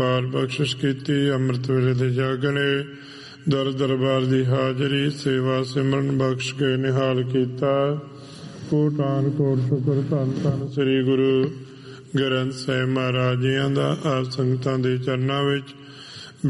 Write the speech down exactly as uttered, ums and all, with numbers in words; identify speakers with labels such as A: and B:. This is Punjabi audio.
A: ਪਾਰ ਬਖਸ਼ਿਸ਼ ਕੀਤੀ। ਅੰਮ੍ਰਿਤ ਵੇਲੇ ਦੇ ਜਾਗਣੇ, ਦਰ ਦਰਬਾਰ ਦੀ ਹਾਜ਼ਰੀ, ਸੇਵਾ ਸਿਮਰਨ ਬਖਸ਼ ਕੇ ਨਿਹਾਲ ਕੀਤਾ। ਕੋਟਾਨ ਕੋਟ ਸ਼ੁਕਰ ਧੰਨ ਧੰਨ ਸ੍ਰੀ ਗੁਰੂ ਗ੍ਰੰਥ ਸਾਹਿਬ ਮਹਾਰਾਜ ਜੀਆਂ ਦਾ ਆਪ ਸੰਗਤਾਂ ਦੇ ਚਰਨਾਂ ਵਿੱਚ